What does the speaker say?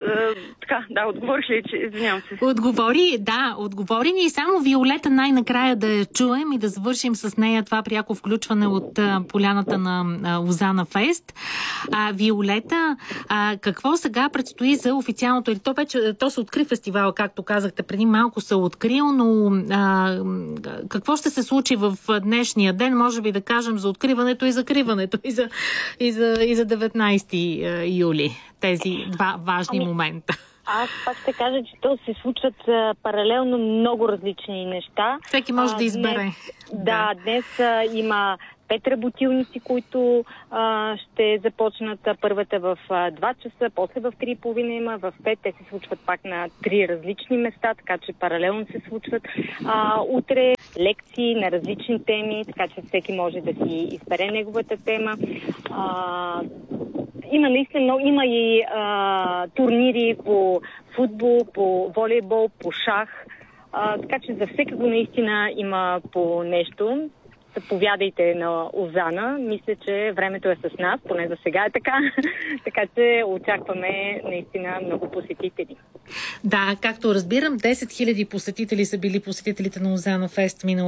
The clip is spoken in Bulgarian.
отговорих ли, че извинявам се. Отговори ни и само Виолета най-накрая да я чуем и да завършим с нея това пряко включване от поляната на Лозана Фест. Виолета, какво сега предстои за официалното? То се откри фестивал, както казахте, преди малко се открил, но какво ще се случи в днешния ден? Може би да кажем за откриването и закриването и за 19 юли. Тези два важни момента. Аз пак ще кажа, че то се случват паралелно много различни неща. Всеки може да избере. Днес има 5 работилници, които ще започнат първата в 2 часа, после в 3:30 има, в 5 те се случват пак на 3 различни места, така че паралелно се случват. Утре лекции на различни теми, така че всеки може да си избере неговата тема. Има наистина, има и турнири по футбол, по волейбол, по шах, така че за всекаго наистина има по нещо. Заповядайте на Лозана. Мисля, че времето е с нас, поне за сега е така. Така че очакваме наистина много посетители. Да, както разбирам, 10 000 посетители са били посетителите на Лозана Фест минала